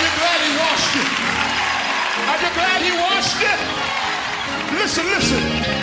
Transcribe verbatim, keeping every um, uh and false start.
you glad he washed you? Are you glad he washed you? Listen, listen.